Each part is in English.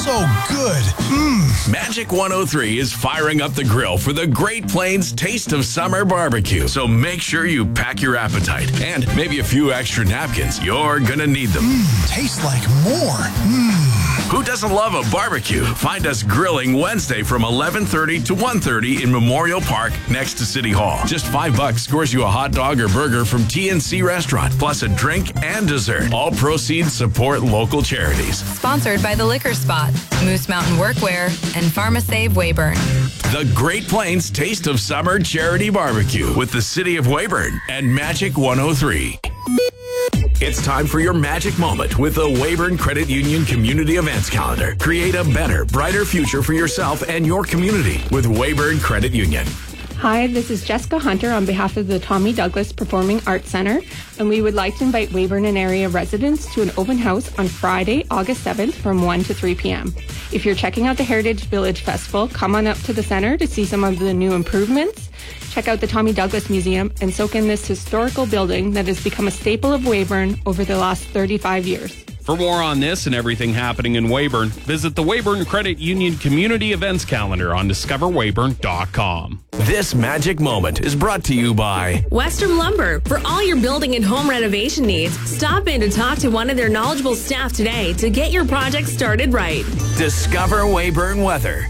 so good. Magic 103 is firing up the grill for the Great Plains Taste of Summer Barbecue. So make sure you pack your appetite and maybe a few extra napkins. You're gonna need them. Tastes like more. Who doesn't love a barbecue? Find us grilling Wednesday from 11:30 to 1:30 in Memorial Park next to City Hall. Just $5 scores you a hot dog or burger from TNC Restaurant, plus a drink and dessert. All proceeds support local charities. Sponsored by The Liquor Spot, Moose Mountain Workwear, and PharmaSave Weyburn. The Great Plains Taste of Summer Charity Barbecue with the City of Weyburn and Magic 103. It's time for your magic moment with the Weyburn Credit Union Community Events Calendar. Create a better, brighter future for yourself and your community with Weyburn Credit Union. Hi, this is Jessica Hunter on behalf of the Tommy Douglas Performing Arts Center, and we would like to invite Weyburn and area residents to an open house on Friday, August 7th from 1 to 3 p.m. If you're checking out the Heritage Village Festival, come on up to the center to see some of the new improvements. Check out the Tommy Douglas Museum and soak in this historical building that has become a staple of Weyburn over the last 35 years. For more on this and everything happening in Weyburn, visit the Weyburn Credit Union Community Events Calendar on discoverweyburn.com. This magic moment is brought to you by Western Lumber. For all your building and home renovation needs, stop in to talk to one of their knowledgeable staff today to get your project started right. Discover Weyburn Weather.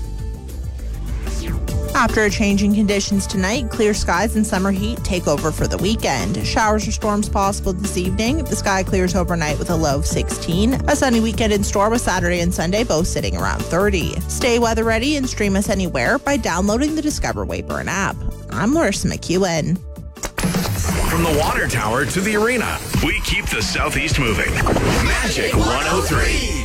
After a change in conditions tonight, clear skies and summer heat take over for the weekend. Showers or storms possible this evening. The sky clears overnight with a low of 16. A sunny weekend in store with Saturday and Sunday both sitting around 30. Stay weather ready and stream us anywhere by downloading the Discover Weyburn app. I'm Larissa McEwen. From the water tower to the arena, we keep the Southeast moving. Magic 103.